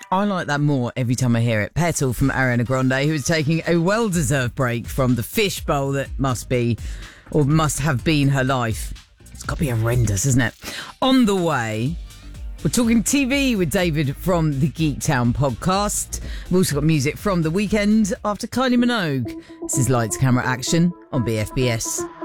I like that more every time I hear it. Petal from Ariana Grande, who is taking a well-deserved break from the fishbowl that must have been her life. It's got to be horrendous, isn't it? On the way, we're talking TV with David from the Geek Town podcast. We've also got music from The Weeknd after Kylie Minogue. This is Lights, Camera, Action on BFBS.